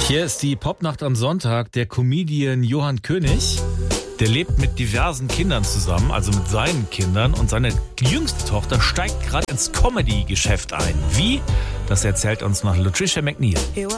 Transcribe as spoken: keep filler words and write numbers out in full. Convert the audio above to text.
Hier ist die Popnacht am Sonntag. Der Comedian Johann König, der lebt mit diversen Kindern zusammen, also mit seinen Kindern. Und seine jüngste Tochter steigt gerade ins Comedy-Geschäft ein. Wie? Das erzählt uns noch Latricia McNeil.